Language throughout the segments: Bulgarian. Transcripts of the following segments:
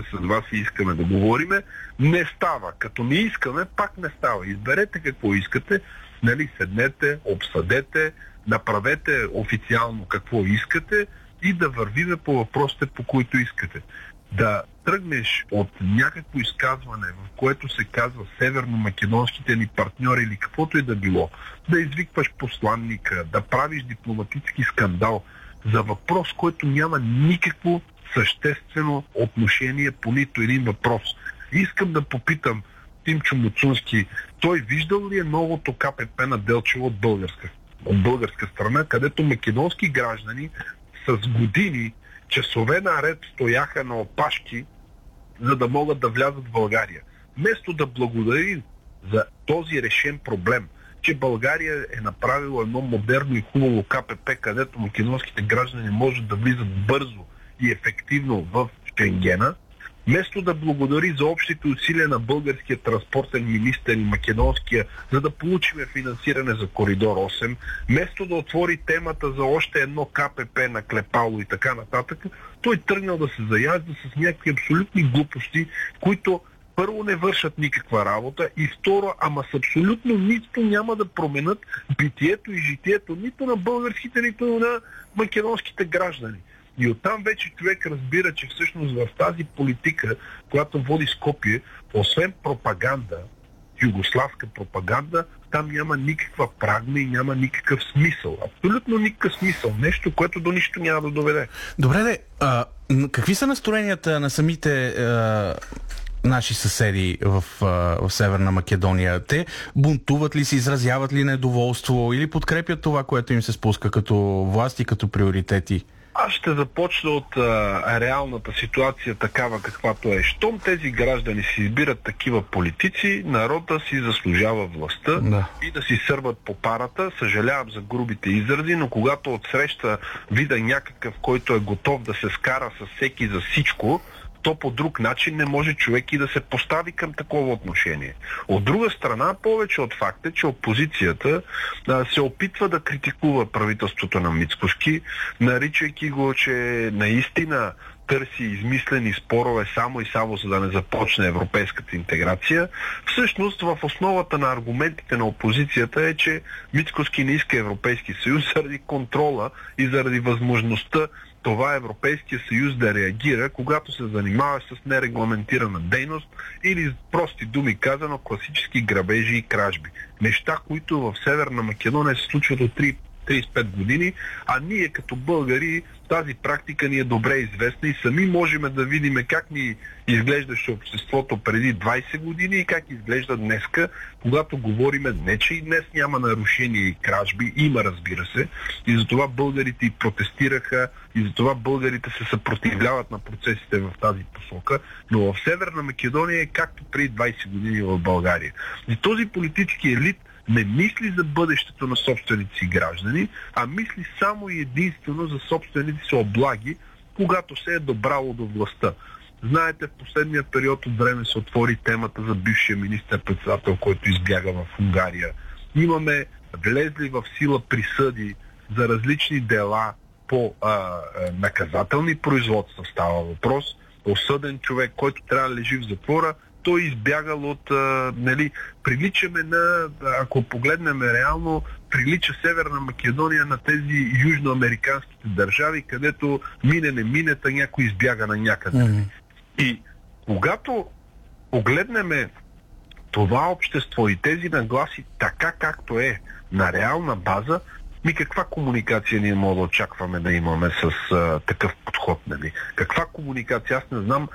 с вас и искаме да говориме, не става. Като не искаме, пак не става. Изберете какво искате, нали, седнете, обсъдете, направете официално какво искате и да вървиме по въпросите, по които искате. Да тръгнеш от някакво изказване, в което се казва северно-македонските ни партньори или каквото и да било, да извикваш посланника, да правиш дипломатически скандал за въпрос, който няма никакво съществено отношение по нито един въпрос. Искам да попитам Тимчо Муцунски, той виждал ли е новото КПП на Делчево от българска страна, където македонски граждани с години, часове наред стояха на опашки, за да могат да влязат в България. Вместо да благодари за този решен проблем, че България е направила едно модерно и хубаво КПП, където македонските граждани могат да влизат бързо и ефективно в Шенгена, вместо да благодари за общите усилия на българския транспортен министър и македонския, за да получим финансиране за Коридор 8, вместо да отвори темата за още едно КПП на Клепало и така нататък, той тръгнал да се заяжда с някакви абсолютни глупости, които първо не вършат никаква работа и второ, ама с абсолютно нищо няма да променят битието и житието нито на българските, нито на македонските граждани. И оттам вече човек разбира, че всъщност в тази политика, която води Скопие, освен пропаганда, югославска пропаганда, там няма никаква прагма и няма никакъв смисъл. Абсолютно никакъв смисъл. Нещо, което до нищо няма да доведе. Добре, какви са настроенията на самите наши съседи в Северна Македония? Те бунтуват ли, се изразяват ли недоволство или подкрепят това, което им се спуска като власти, като приоритети? Аз ще започна от реалната ситуация такава каквато е. Щом тези граждани си избират такива политици, народа си заслужава властта и да си сърбат по парата. Съжалявам за грубите изрази, но когато отсреща вида някакъв, който е готов да се скара с всеки за всичко, то по друг начин не може човек и да се постави към такова отношение. От друга страна, повече от факта, че опозицията се опитва да критикува правителството на Мицкоски, наричайки го, че наистина търси измислени спорове само и само за да не започне европейската интеграция. Всъщност в основата на аргументите на опозицията е, че Мицкоски не иска Европейски съюз заради контрола и заради възможността това Европейския съюз да реагира, когато се занимава с нерегламентирана дейност или, с прости думи казано, класически грабежи и кражби. Неща, които в Северна Македония се случват от 35 години, а ние като българи тази практика ни е добре известна и сами можем да видим как ни изглеждаше обществото преди 20 години и как изглежда днеска, когато говориме не, че и днес няма нарушения и кражби, има, разбира се, и затова българите и протестираха, и затова българите се съпротивляват на процесите в тази посока, но в Северна Македония е както преди 20 години в България. И този политически елит не мисли за бъдещето на собствените си граждани, а мисли само и единствено за собствените си облаги, когато се е добрало до властта. Знаете, в последния период от време се отвори темата за бившия министър-председател, който избяга в Унгария. Имаме влезли в сила присъди за различни дела по наказателни производства, става въпрос. Осъден човек, който трябва да лежи в затвора, той избягал от, приличаме на, ако погледнем реално, прилича Северна Македония на тези южноамериканските държави, където мине не минета, някой избяга на някъде. И когато погледнем това общество и тези нагласи така както е, на реална база, каква комуникация ние можем да очакваме да имаме с такъв подход, нали? Каква комуникация? Аз не знам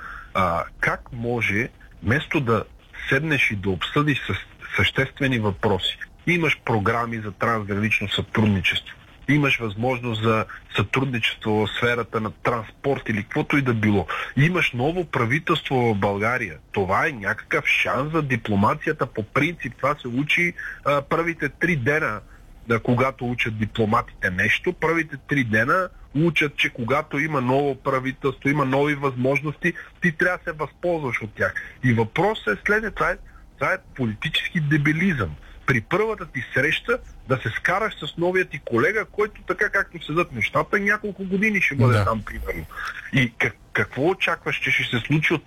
как може, вместо да седнеш и да обсъдиш съществени въпроси. Имаш програми за трансгранично сътрудничество. Имаш възможност за сътрудничество в сферата на транспорт или каквото и да било. Имаш ново правителство в България. Това е някакъв шанс за дипломацията. По принцип това се учи първите 3 дена, когато учат дипломатите нещо. Първите 3 дена учат, че когато има ново правителство, има нови възможности, ти трябва да се възползваш от тях. И въпросът е следният. Това е политически дебилизъм. При първата ти среща да се скараш с новия ти колега, който така както седат нещата, няколко години ще бъде там примерно. И какво очакваш, че ще се случи от